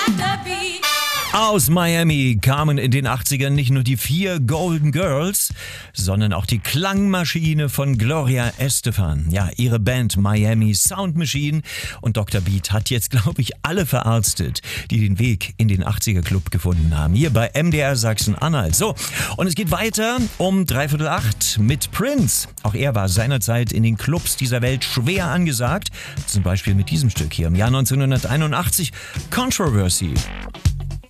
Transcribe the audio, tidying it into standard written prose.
Aus Miami kamen in den 80ern nicht nur die 4 Golden Girls, sondern auch die Klangmaschine von Gloria Estefan. Ja, ihre Band Miami Sound Machine. Und Dr. Beat hat jetzt, glaube ich, alle verarztet, die den Weg in den 80er Club gefunden haben. Hier bei MDR Sachsen-Anhalt. So, und es geht weiter um 7:45 mit Prince. Auch er war seinerzeit in den Clubs dieser Welt schwer angesagt. Zum Beispiel mit diesem Stück hier im Jahr 1981, Controversy.